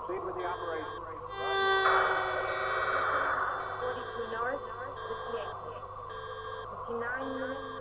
Proceed with the operation. 42 north, 58. 59 units.